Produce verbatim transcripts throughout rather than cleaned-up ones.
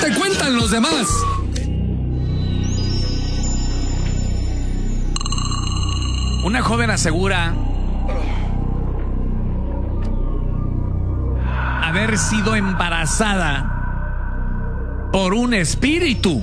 te cuentan los demás? Una joven asegura haber sido embarazada por un espíritu,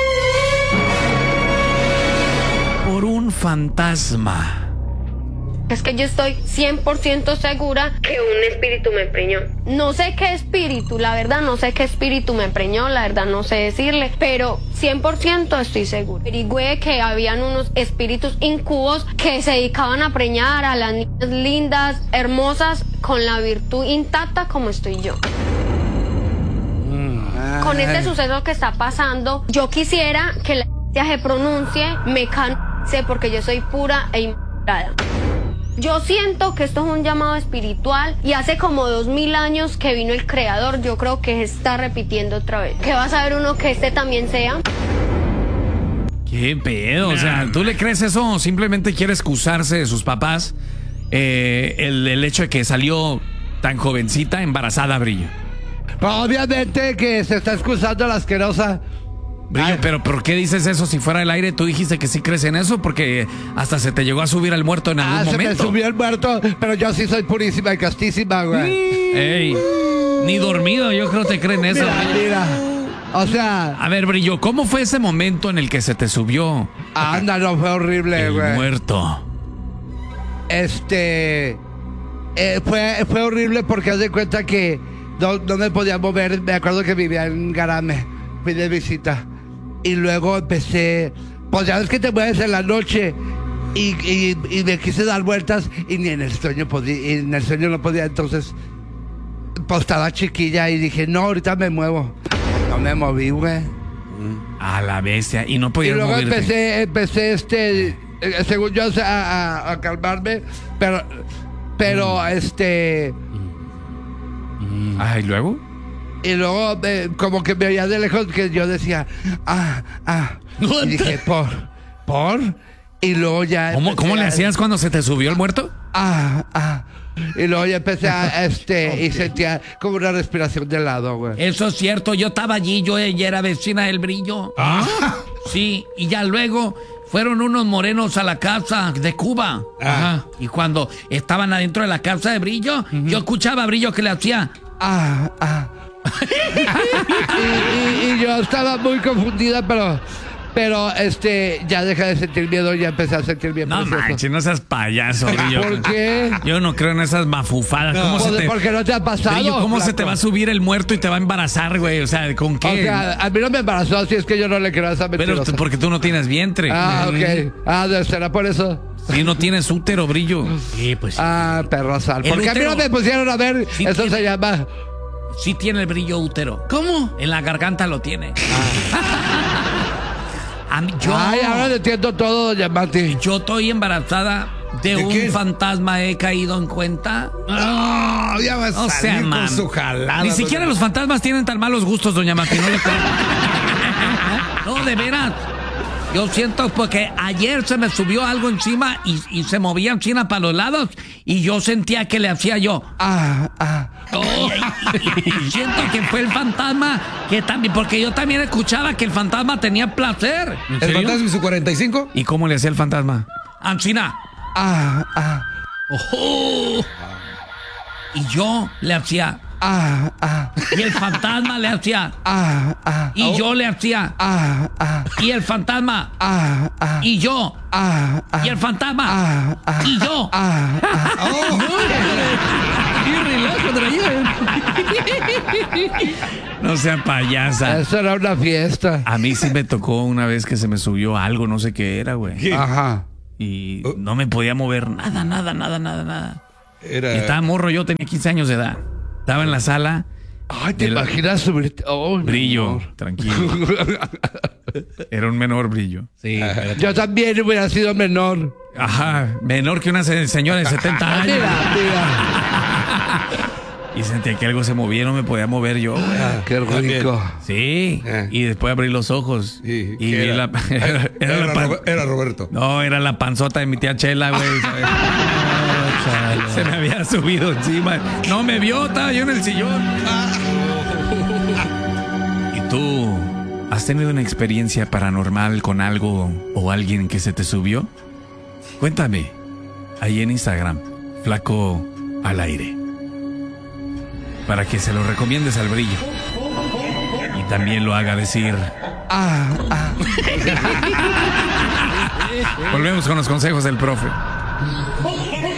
por un fantasma. Es que yo estoy cien por ciento segura que un espíritu me preñó. No sé qué espíritu, la verdad, no sé qué espíritu me preñó, la verdad no sé decirle, pero cien por ciento estoy segura. Averigüé que habían unos espíritus incubos que se dedicaban a preñar a las niñas lindas, hermosas, con la virtud intacta como estoy yo. Con este suceso que está pasando, yo quisiera que la iglesia se pronuncie, me canonice, porque yo soy pura e inmaculada. Yo siento que esto es un llamado espiritual y hace como dos mil años que vino el Creador. Yo creo que se está repitiendo otra vez. ¿Qué va a saber uno que este también sea? ¿Qué pedo? O sea, ¿tú le crees eso o simplemente quiere excusarse de sus papás? Eh, el, el hecho de que salió tan jovencita, embarazada, Brillo. Obviamente que se está excusando la asquerosa. Brillo, Ay. pero ¿por qué dices eso si fuera del aire? Tú dijiste que sí crees en eso porque hasta se te llegó a subir al muerto en algún ah, momento. Ah, se me subió el muerto, pero yo sí soy purísima y castísima, güey. Ey, ni dormido, yo creo que te creen eso. Mira, mira. O sea... A ver, Brillo, ¿cómo fue ese momento en el que se te subió? Anda, no, fue horrible, güey. El muerto. Este... Eh, fue, fue horrible porque haz de cuenta que no, no me podía mover. Me acuerdo que vivía en Garame. Fui de visita. Y luego empecé, pues ya ves que te mueves en la noche y, y, y me quise dar vueltas y ni en el sueño podía, y en el sueño no podía, entonces pues estaba chiquilla y dije, no, ahorita me muevo. No me moví, güey. A la bestia, y no podía moverse. Y luego movirte. empecé, empecé este, eh, según yo, a, a, a calmarme, pero, pero mm. este... Mm. Ah, ¿y luego? Y luego, eh, como que me veía de lejos, que yo decía, ah, ah. Y dije, ¿por? ¿Por? Y luego ya... ¿Cómo, ¿cómo le hacías cuando se te subió el muerto? Ah, ah. Y luego ya empecé a, este, okay. y sentía como una respiración de lado, güey. Eso es cierto, yo estaba allí, yo ella era vecina del Brillo. Ah. Sí, y ya luego fueron unos morenos a la casa de Cuba. Ajá. Y cuando estaban adentro de la casa de Brillo, uh-huh. yo escuchaba a Brillo que le hacía... Ah, ah. y, y, y yo estaba muy confundida, pero pero este ya dejé de sentir miedo, ya empecé a sentir bien. No manches, no seas payaso, Brillo. ¿Por qué? Yo no creo en esas mafufadas. No, ¿Cómo se te, ¿por qué no te ha pasado? Brillo, ¿cómo flaco? se te va a subir el muerto y te va a embarazar, güey? O sea, ¿con qué? O sea, a mí no me embarazó, así es que yo no le creo a esa mentirosa. Pero porque tú no tienes vientre. Ah, ok. Ah, ¿será por eso? Sí, no tienes útero, Brillo. Sí, pues. Ah, perro sal. ¿Por qué a mí no me pusieron a ver? Sí, eso tiene... se llama... Sí tiene el Brillo útero. ¿Cómo? En la garganta lo tiene. Ah. A mí, yo, Ay, ahora entiendo todo, doña Mati. Yo estoy embarazada de, ¿De un qué? fantasma, he caído en cuenta. No, ya vas a salir sea, con su jalada. Ni siquiera los fantasmas tienen tan malos gustos, doña Mati. No, le no, de veras. Yo siento porque ayer se me subió algo encima y, y se movía encima para los lados y yo sentía que le hacía yo. Ah, ah. Oh, y, y, y siento que fue el fantasma que también, porque yo también escuchaba que el fantasma tenía placer. ¿El fantasma y su cuarenta y cinco? ¿Y cómo le hacía el fantasma? Ancina. Ah, ah. Oh. Y yo le hacía. Ah, ah. Y el fantasma le hacía. Ah, ah. Y oh. yo le hacía. Ah, ah. Y el fantasma. Ah, ah. Y yo. Ah, ah. Y el fantasma. Ah, ah. Y yo. Ah, ah. Oh. ¡Qué relajo traía! No sea payasa. Eso era una fiesta. A mí sí me tocó una vez que se me subió algo, no sé qué era, güey. Ajá. Y oh. no me podía mover nada, nada, nada, nada, nada. Era... Estaba morro, yo tenía quince años de edad. Estaba en la sala. Ay, ¿te imaginas subirte? Oh, Brillo, menor. Tranquilo. Era un menor, Brillo. Sí. Yo también hubiera sido menor. Ajá, menor que una señora de setenta años. Mira, mira. Y sentía que algo se movía, no me podía mover yo. Ah, qué rico. Sí. Eh. Y después abrí los ojos. Sí, y vi era, la, era, era, era, la pan... era Roberto. No, era la panzota de mi tía Chela, güey. Se me había subido encima. No me vio, estaba yo en el sillón. ¿Y tú? ¿Has tenido una experiencia paranormal con algo o alguien que se te subió? Cuéntame, ahí en Instagram, Flaco al Aire, para que se lo recomiendes al Brillo y también lo haga decir. Ah, ah. Volvemos con los consejos del profe.